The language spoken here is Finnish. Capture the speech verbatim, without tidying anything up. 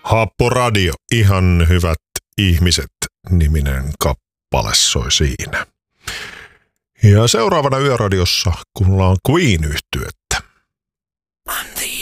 Happoradio, ihan hyvät ihmiset, niminen kappale soi siinä. Ja seuraavana Yöradiossa kuunnellaan Queen-yhtyettä. I'm the